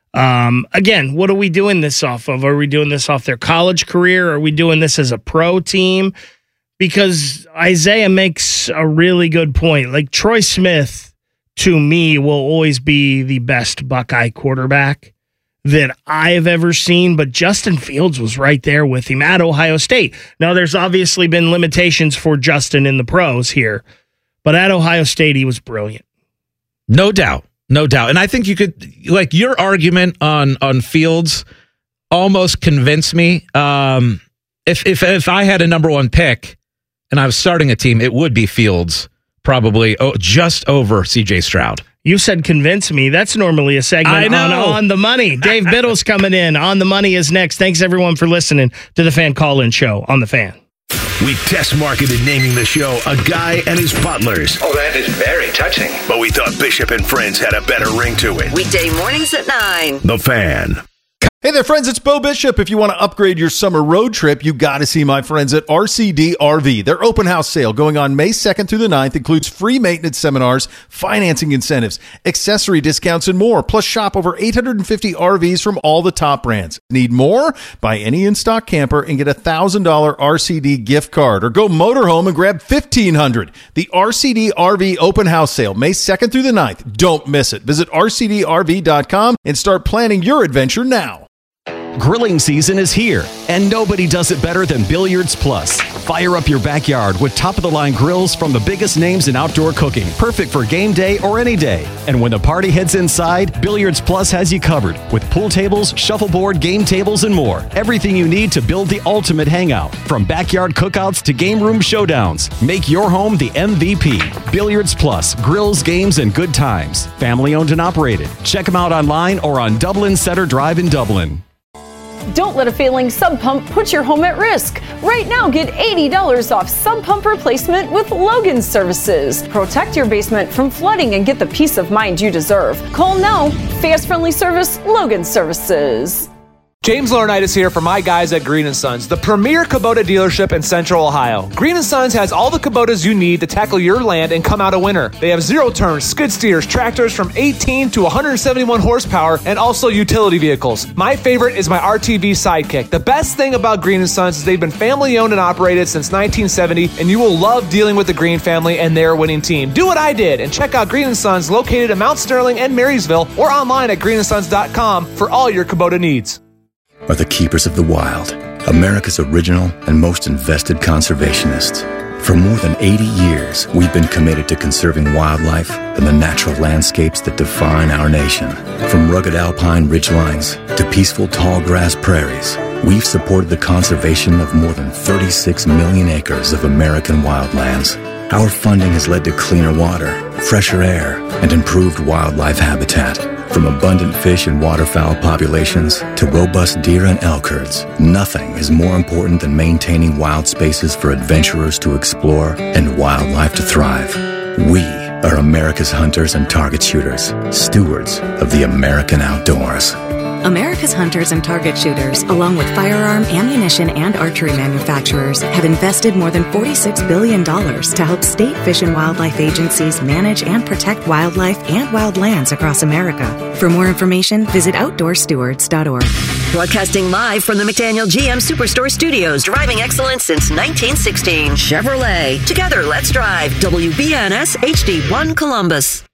Um, again, what are we doing this off of? Are we doing this off their college career? Are we doing this as a pro team? Because Isaiah makes a really good point. Like Troy Smith, to me, will always be the best Buckeye quarterback that I've ever seen, but Justin Fields was right there with him at Ohio State. Now, there's obviously been limitations for Justin in the pros here, but at Ohio State, he was brilliant. No doubt. No doubt. And I think you could, like, your argument on on Fields almost convinced me. Um, if if if I had a number one pick and I was starting a team, it would be Fields, probably oh, just over C J Stroud. You said convince me. That's normally a segment I know. on On the Money. Dave Biddle's coming in. On the Money is next. Thanks, everyone, for listening to the Fan Call-In Show on The Fan. We test marketed naming the show A Guy and His Butlers. Oh, that is very touching. But we thought Bishop and Friends had a better ring to it. Weekday mornings at nine. The Fan. Hey there, friends. It's Bo Bishop. If you want to upgrade your summer road trip, you got to see my friends at R C D R V. Their open house sale going on May second through the ninth includes free maintenance seminars, financing incentives, accessory discounts, and more. Plus, shop over eight hundred fifty R Vs from all the top brands. Need more? Buy any in-stock camper and get a one thousand dollars R C D gift card. Or go motorhome and grab fifteen hundred dollars. The R C D R V open house sale, May second through the ninth. Don't miss it. Visit R C D R V dot com and start planning your adventure now. Grilling season is here, and nobody does it better than Billiards Plus. Fire up your backyard with top-of-the-line grills from the biggest names in outdoor cooking, perfect for game day or any day. And when the party heads inside, Billiards Plus has you covered with pool tables, shuffleboard, game tables, and more. Everything you need to build the ultimate hangout, from backyard cookouts to game room showdowns. Make your home the M V P. Billiards Plus, grills, games, and good times. Family owned and operated. Check them out online or on Dublin Center Drive in Dublin. Don't let a failing sub pump put your home at risk. Right now, get eighty dollars off sub pump replacement with Logan Services. Protect your basement from flooding and get the peace of mind you deserve. Call now. Fast, friendly service, Logan Services. James Laurinaitis here for my guys at Green and Sons, the premier Kubota dealership in Central Ohio. Green and Sons has all the Kubotas you need to tackle your land and come out a winner. They have zero turns, skid steers, tractors from eighteen to one hundred seventy-one horsepower, and also utility vehicles. My favorite is my R T V Sidekick. The best thing about Green and Sons is they've been family owned and operated since nineteen seventy, and you will love dealing with the Green family and their winning team. Do what I did and check out Green and Sons located in Mount Sterling and Marysville, or online at green and sons dot com for all your Kubota needs. Are the keepers of the wild, America's original and most invested conservationists. For more than eighty years, we've been committed to conserving wildlife and the natural landscapes that define our nation. From rugged alpine ridgelines to peaceful tall grass prairies, we've supported the conservation of more than thirty-six million acres of American wildlands. Our funding has led to cleaner water, fresher air, and improved wildlife habitat. From abundant fish and waterfowl populations to robust deer and elk herds, nothing is more important than maintaining wild spaces for adventurers to explore and wildlife to thrive. We are America's hunters and target shooters, stewards of the American outdoors. America's hunters and target shooters, along with firearm, ammunition, and archery manufacturers, have invested more than forty-six billion dollars to help state fish and wildlife agencies manage and protect wildlife and wildlands across America. For more information, visit outdoor stewards dot org. Broadcasting live from the McDaniel G M Superstore Studios, driving excellence since nineteen sixteen. Chevrolet. Together, let's drive. W B N S H D one Columbus.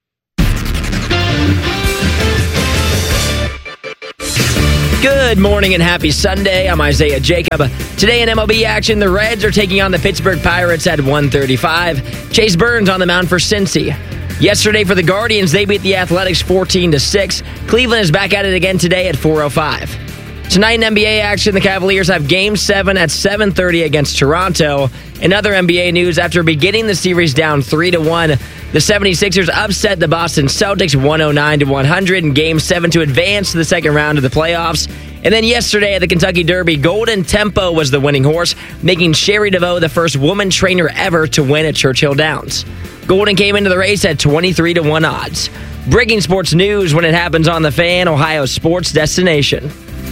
Good morning and happy Sunday. I'm Isaiah Jacob. Today in M L B action, the Reds are taking on the Pittsburgh Pirates at one thirty-five. Chase Burns on the mound for Cincy. Yesterday for the Guardians, they beat the Athletics fourteen to six. Cleveland is back at it again today at four oh five. Tonight in N B A action, the Cavaliers have Game seven at seven thirty against Toronto. In other N B A news, after beginning the series down three to one, the seventy-sixers upset the Boston Celtics one oh nine to one hundred in Game seven to advance to the second round of the playoffs. And then yesterday at the Kentucky Derby, Golden Tempo was the winning horse, making Sherry DeVoe the first woman trainer ever to win at Churchill Downs. Golden came into the race at twenty-three to one odds. Breaking sports news when it happens on the Fan, Ohio sports destination.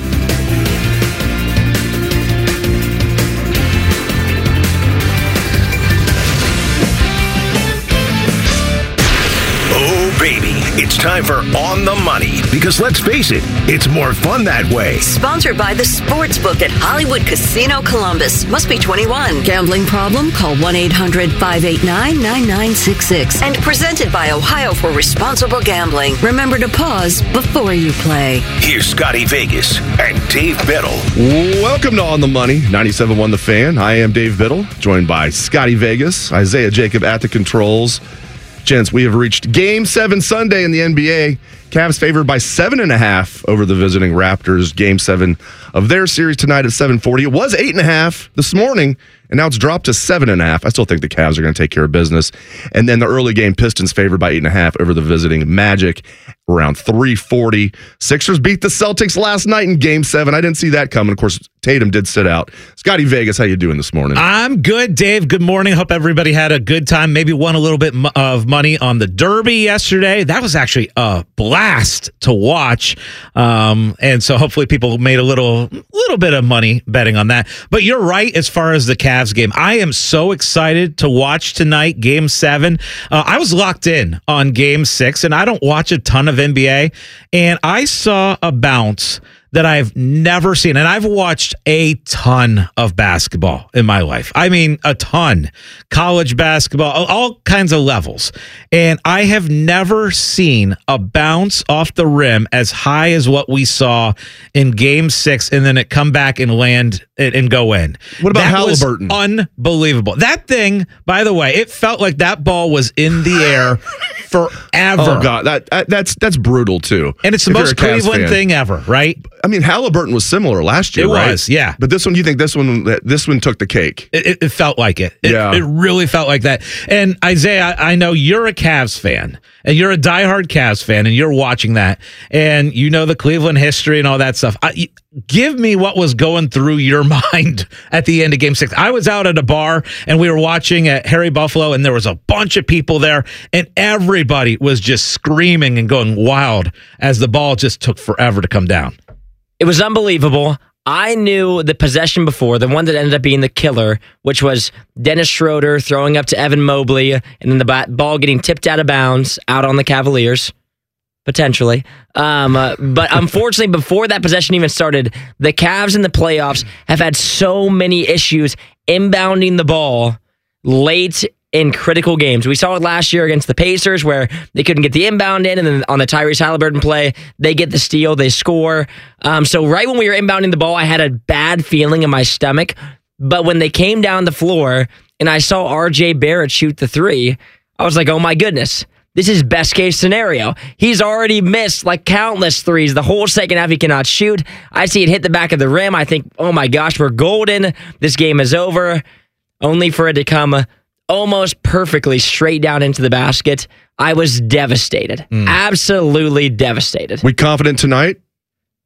It's time for On the Money, because let's face it, it's more fun that way. Sponsored by the Sportsbook at Hollywood Casino Columbus. Must be twenty-one. Gambling problem? Call one eight hundred five eight nine nine nine six six. And presented by Ohio for Responsible Gambling. Remember to pause before you play. Here's Scotty Vegas and Dave Biddle. Welcome to On the Money, ninety-seven point one The Fan. I am Dave Biddle, joined by Scotty Vegas, Isaiah Jacob at the controls. Gents, we have reached Game seven Sunday in the N B A. Cavs favored by seven and a half over the visiting Raptors. Game seven of their series tonight at seven forty. It was eight and a half this morning, and now it's dropped to seven and a half. I still think the Cavs are going to take care of business. And then the early game Pistons favored by eight and a half over the visiting Magic around three forty. Sixers beat the Celtics last night in Game seven. I didn't see that coming. Of course, Tatum did sit out. Scotty Vegas, how you doing this morning? I'm good, Dave. Good morning. Hope everybody had a good time. Maybe won a little bit of money on the Derby yesterday. That was actually a blast to watch. Um, and so hopefully people made a little, little bit of money betting on that. But you're right as far as the Cavs game. I am so excited to watch tonight, Game seven. Uh, I was locked in on Game six, and I don't watch a ton of N B A, and I saw a bounce that I've never seen. And I've watched a ton of basketball in my life. I mean, a ton. College basketball, all kinds of levels. And I have never seen a bounce off the rim as high as what we saw in Game six, and then it come back and land and go in. What about that Halliburton? Was unbelievable. That thing, by the way, it felt like that ball was in the air forever. Oh, God. That, that That's that's brutal, too. And it's the if most Cleveland thing ever, right? I mean, Halliburton was similar last year, it right? It was, yeah. But this one, you think this one this one took the cake? It, it, it felt like it. it. Yeah. It really felt like that. And Isaiah, I know you're a Cavs fan, and you're a diehard Cavs fan, and you're watching that, and you know the Cleveland history and all that stuff. I, give me what was going through your mind at the end of Game six. I was out at a bar, and we were watching at Harry Buffalo, and there was a bunch of people there, and everybody was just screaming and going wild as the ball just took forever to come down. It was unbelievable. I knew the possession before, the one that ended up being the killer, which was Dennis Schroeder throwing up to Evan Mobley, and then the bat, ball getting tipped out of bounds out on the Cavaliers, potentially. Um, uh, but unfortunately, before that possession even started, the Cavs in the playoffs have had so many issues inbounding the ball late in critical games. We saw it last year against the Pacers where they couldn't get the inbound in, and then on the Tyrese Halliburton play, they get the steal, they score. Um, so right when we were inbounding the ball, I had a bad feeling in my stomach. But when they came down the floor and I saw R J Barrett shoot the three, I was like, oh my goodness, this is best case scenario. He's already missed like countless threes. The whole second half he cannot shoot. I see it hit the back of the rim. I think, oh my gosh, we're golden. This game is over. Only for it to come almost perfectly straight down into the basket. I was devastated. Mm. Absolutely devastated. We confident tonight?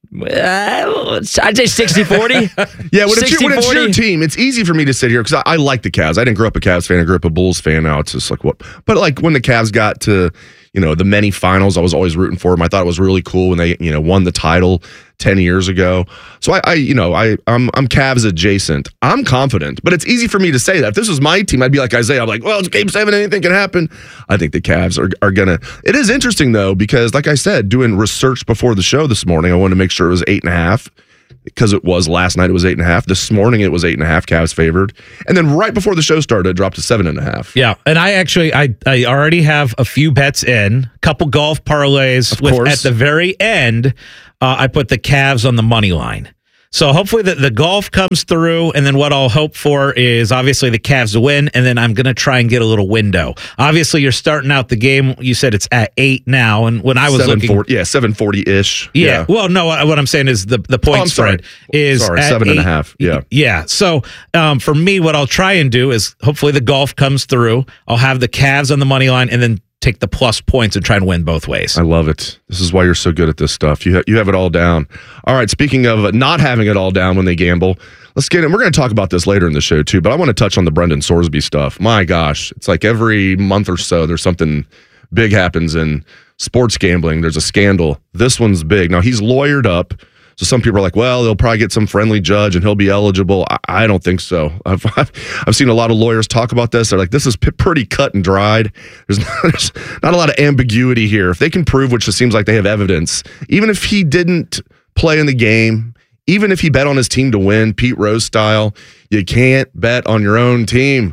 Uh, I'd say sixty forty. Yeah, when it's, your, when it's your team, it's easy for me to sit here because I, I like the Cavs. I didn't grow up a Cavs fan. I grew up a Bulls fan. Now it's just like what? But like when the Cavs got to, you know, the many finals, I was always rooting for them. I thought it was really cool when they, you know, won the title ten years ago. So I, I you know, I, I'm, I'm Cavs adjacent. I'm confident, but it's easy for me to say that. If this was my team, I'd be like Isaiah. I'm like, well, it's game seven. Anything can happen. I think the Cavs are, are going to. It is interesting, though, because like I said, doing research before the show this morning, I wanted to make sure it was eight and a half. Because it was last night, it was eight and a half. This morning, it was eight and a half. Cavs favored, and then right before the show started, it dropped to seven and a half. Yeah, and I actually, I, I already have a few bets in, a couple golf parlays. Of with, course. At the very end, uh, I put the Cavs on the money line. So hopefully the, the golf comes through, and then what I'll hope for is obviously the Cavs to win, and then I'm going to try and get a little window. Obviously, you're starting out the game. You said it's at eight now, and when I was looking, yeah, seven forty ish. Yeah. yeah. Well, no, what I'm saying is the the point oh, spread sorry. is sorry, at seven eight. and a half. Yeah, yeah. So um, for me, what I'll try and do is hopefully the golf comes through. I'll have the Cavs on the money line, and then take the plus points and try and win both ways. I love it. This is why you're so good at this stuff. You ha- you have it all down. All right, speaking of not having it all down when they gamble, let's get in. We're going to talk about this later in the show too, but I want to touch on the Brendan Sorsby stuff. My gosh, it's like every month or so there's something big happens in sports gambling. There's a scandal. This one's big. Now, he's lawyered up. So some people are like, well, they'll probably get some friendly judge and he'll be eligible. I, I don't think so. I've, I've I've seen a lot of lawyers talk about this. They're like, this is p- pretty cut and dried. There's not, there's not a lot of ambiguity here. If they can prove, which it seems like they have evidence, even if he didn't play in the game, even if he bet on his team to win, Pete Rose style, you can't bet on your own team.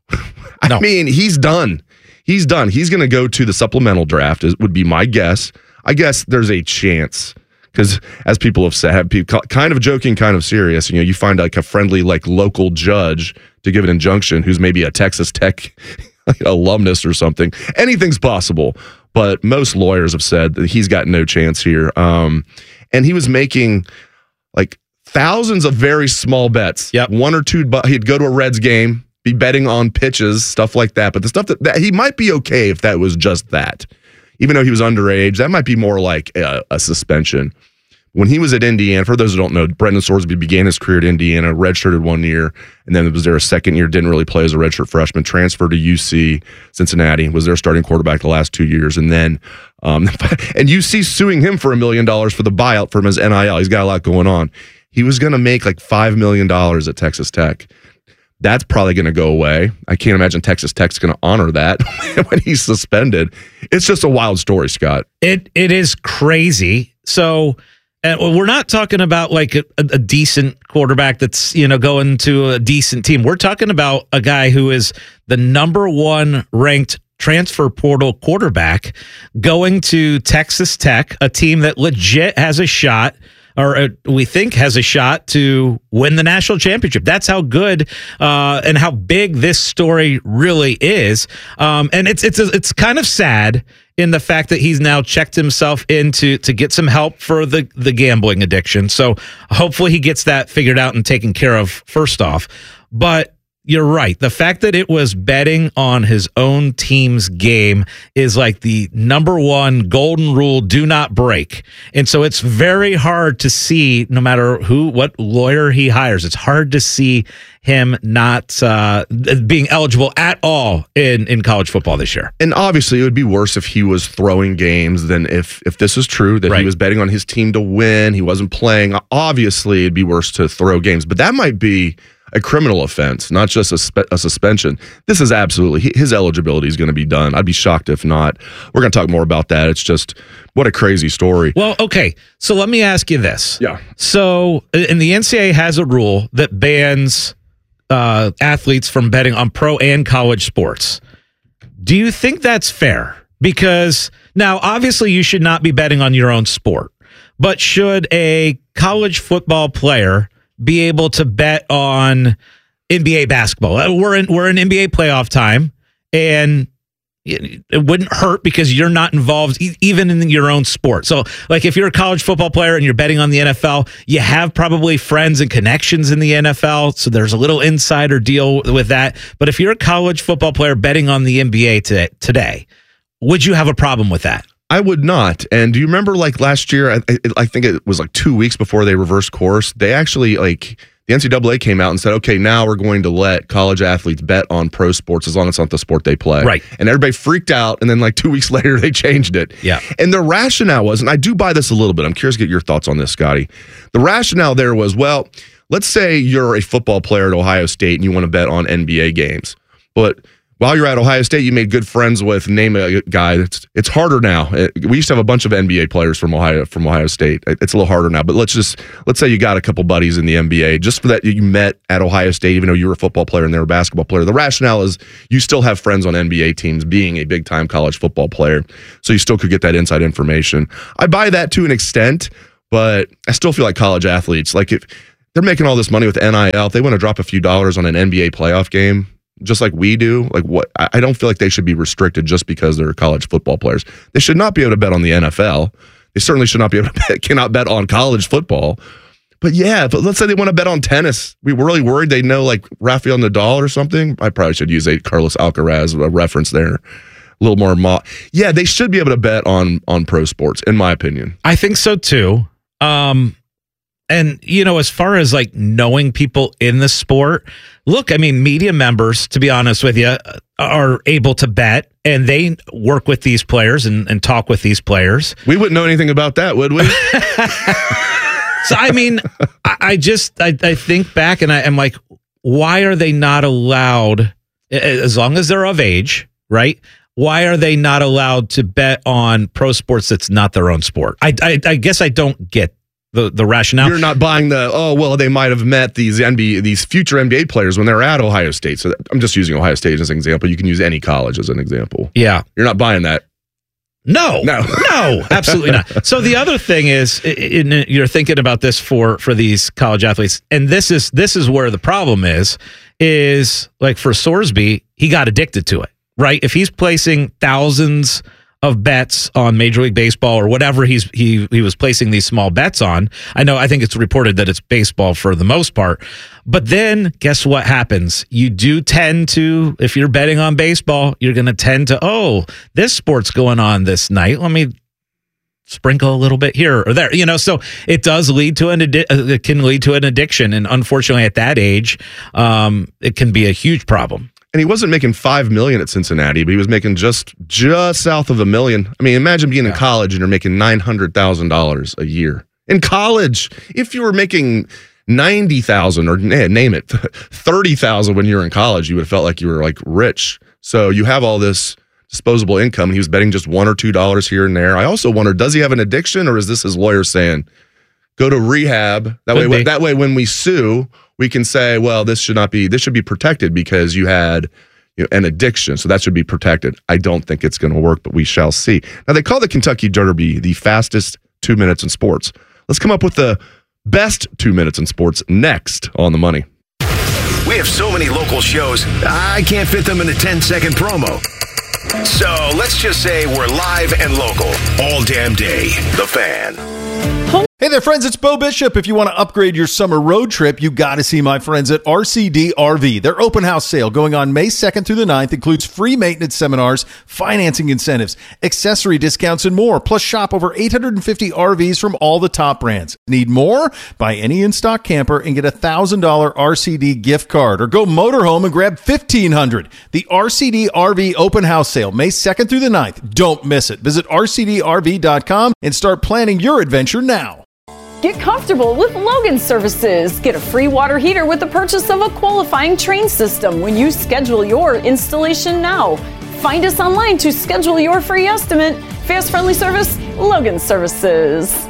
I no. mean, he's done. He's done. He's going to go to the supplemental draft, is, would be my guess. I guess there's a chance. Because as people have said, have people kind of joking, kind of serious, you know, you find like a friendly, like local judge to give an injunction who's maybe a Texas Tech alumnus or something. Anything's possible. But most lawyers have said that he's got no chance here. Um, and he was making like thousands of very small bets. Yep. One or two, but he'd go to a Reds game, be betting on pitches, stuff like that. But the stuff that, that he might be okay if that was just that. Even though he was underage, that might be more like a, a suspension. When he was at Indiana, for those who don't know, Brendan Sorsby began his career at Indiana, redshirted one year, and then was there a second year, didn't really play as a redshirt freshman, transferred to U C Cincinnati, was their starting quarterback the last two years, and then um, and U C suing him for a million dollars for the buyout from his N I L. He's got a lot going on. He was going to make like five million dollars at Texas Tech. That's probably going to go away. I can't imagine Texas Tech's going to honor that when he's suspended. It's just a wild story, Scott. It It is crazy. So uh, we're not talking about like a, a decent quarterback that's, you know, going to a decent team. We're talking about a guy who is the number one ranked transfer portal quarterback going to Texas Tech, a team that legit has a shot, or uh, we think has a shot to win the national championship. That's how good uh, and how big this story really is. Um, and it's it's it's kind of sad in the fact that he's now checked himself in to, to get some help for the, the gambling addiction. So hopefully he gets that figured out and taken care of first off. But you're right. The fact that it was betting on his own team's game is like the number one golden rule, do not break. And so it's very hard to see, no matter who, what lawyer he hires, it's hard to see him not uh, being eligible at all in, in college football this year. And obviously it would be worse if he was throwing games than if, if this is true, that right. he was betting on his team to win, he wasn't playing. Obviously it'd be worse to throw games, but that might be a criminal offense, not just a, spe- a suspension. This is absolutely, his eligibility is going to be done. I'd be shocked if not. We're going to talk more about that. It's just, what a crazy story. Well, okay. So let me ask you this. Yeah. So, and the N C double A has a rule that bans uh, athletes from betting on pro and college sports. Do you think that's fair? Because now, obviously, you should not be betting on your own sport, but should a college football player be able to bet on N B A basketball? We're in we're in N B A playoff time, and it, it wouldn't hurt because you're not involved e- even in your own sport. So, like if you're a college football player and you're betting on the N F L, you have probably friends and connections in the N F L, so there's a little insider deal with that. But if you're a college football player betting on the N B A today, today would you have a problem with that? I would not. And do you remember like last year, I, I think it was like two weeks before they reversed course, they actually like the N C double A came out and said, okay, now we're going to let college athletes bet on pro sports as long as it's not the sport they play. Right. And everybody freaked out. And then like two weeks later, they changed it. Yeah. And the rationale was, and I do buy this a little bit. I'm curious to get your thoughts on this, Scotty. The rationale there was, well, let's say you're a football player at Ohio State and you want to bet on N B A games. But while you're at Ohio State, you made good friends with, name a guy. It's it's harder now. It, we used to have a bunch of N B A players from Ohio from Ohio State. It's a little harder now. But let's just let's say you got a couple buddies in the N B A just for that you met at Ohio State, even though you were a football player and they were a basketball player. The rationale is you still have friends on N B A teams, being a big time college football player, so you still could get that inside information. I buy that to an extent, but I still feel like college athletes, like if they're making all this money with N I L, if they want to drop a few dollars on an N B A playoff game, just like we do, like what I don't feel like they should be restricted just because they're college football players. They should not be able to bet on the N F L. They certainly should not be able to bet, cannot bet on college football. But yeah, but let's say they want to bet on tennis. We were really worried they know like Rafael Nadal or something. I probably should use a Carlos Alcaraz a reference there. A little more mo- yeah, they should be able to bet on on pro sports, in my opinion. I think so too. Um And, you know, as far as like knowing people in the sport, look, I mean, media members, to be honest with you, are able to bet and they work with these players and, and talk with these players. We wouldn't know anything about that, would we? So, I mean, I, I just, I, I think back and I am like, why are they not allowed, as long as they're of age, right? Why are they not allowed to bet on pro sports that's not their own sport? I, I, I guess I don't get The, the rationale. You're not buying the, oh, well, they might have met these N B A, these future N B A players when they're at Ohio State. So I'm just using Ohio State as an example. You can use any college as an example. Yeah. You're not buying that. No, no, no, absolutely not. So the other thing is, in, in, you're thinking about this for for these college athletes, and this is this is where the problem is. Is like for Sorsby, he got addicted to it, right? If he's placing thousands of bets on Major League Baseball or whatever he's he he was placing these small bets on. I know I think it's reported that it's baseball for the most part. But then guess what happens? You do tend to, if you're betting on baseball, you're going to tend to, oh, this sport's going on this night. Let me sprinkle a little bit here or there. You know, so it does lead to an addi- it can lead to an addiction, and unfortunately at that age, um it can be a huge problem. And he wasn't making five million at Cincinnati, but he was making just just south of a million. I mean, imagine being yeah. in college and you're making nine hundred thousand dollars a year in college. If you were making ninety thousand or eh, name it thirty thousand when you were in college, you would have felt like you were like rich. So you have all this disposable income. And he was betting just one or two dollars here and there. I also wonder, does he have an addiction, or is this his lawyer saying, go to rehab? That Could way, be. that way, when we sue, we can say, well, this should not be, this should be protected because you had you know, an addiction. So that should be protected. I don't think it's going to work, but we shall see. Now, they call the Kentucky Derby the fastest two minutes in sports. Let's come up with the best two minutes in sports next on The Money. We have so many local shows, I can't fit them in a ten-second promo. So let's just say we're live and local all damn day. The Fan. Hey there, friends. It's Bo Bishop. If you want to upgrade your summer road trip, you got to see my friends at R C D R V. Their open house sale going on May second through the ninth includes free maintenance seminars, financing incentives, accessory discounts, and more. Plus, shop over eight hundred fifty R Vs from all the top brands. Need more? Buy any in-stock camper and get a one thousand dollars R C D gift card. Or go motorhome and grab fifteen hundred dollars. The R C D R V open house sale, May second through the ninth. Don't miss it. Visit R C D R V dot com and start planning your adventure now. Get comfortable with Logan Services. Get a free water heater with the purchase of a qualifying train system when you schedule your installation now. Find us online to schedule your free estimate. Fast, friendly service, Logan Services.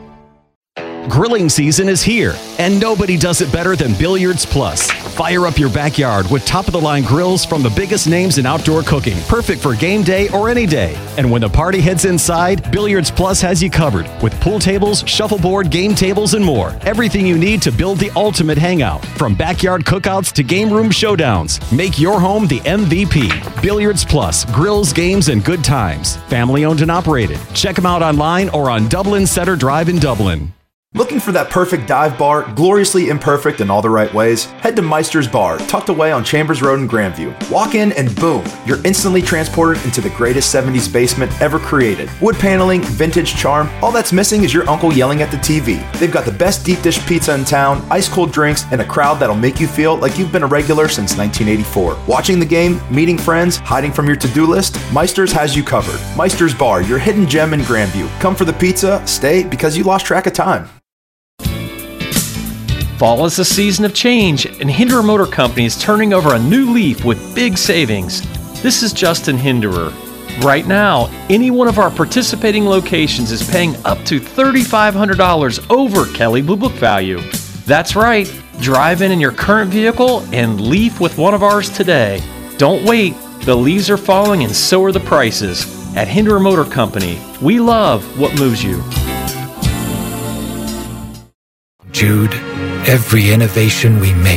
Grilling season is here, and nobody does it better than Billiards Plus. Fire up your backyard with top-of-the-line grills from the biggest names in outdoor cooking, perfect for game day or any day. And when the party heads inside, Billiards Plus has you covered with pool tables, shuffleboard, game tables, and more. Everything you need to build the ultimate hangout, from backyard cookouts to game room showdowns. Make your home the M V P. Billiards Plus, grills, games, and good times. Family owned and operated. Check them out online or on Dublin Center Drive in Dublin. Looking for that perfect dive bar, gloriously imperfect in all the right ways? Head to Meister's Bar, tucked away on Chambers Road in Grandview. Walk in and boom, you're instantly transported into the greatest seventies basement ever created. Wood paneling, vintage charm, all that's missing is your uncle yelling at the T V. They've got the best deep dish pizza in town, ice cold drinks, and a crowd that'll make you feel like you've been a regular since nineteen eighty-four. Watching the game, meeting friends, hiding from your to-do list, Meister's has you covered. Meister's Bar, your hidden gem in Grandview. Come for the pizza, stay because you lost track of time. Fall is a season of change, and Hinderer Motor Company is turning over a new leaf with big savings. This is Justin Hinderer. Right now, any one of our participating locations is paying up to three thousand five hundred dollars over Kelley Blue Book value. That's right, drive in in your current vehicle and leaf with one of ours today. Don't wait, the leaves are falling and so are the prices. At Hinderer Motor Company, we love what moves you. Jude, every innovation we make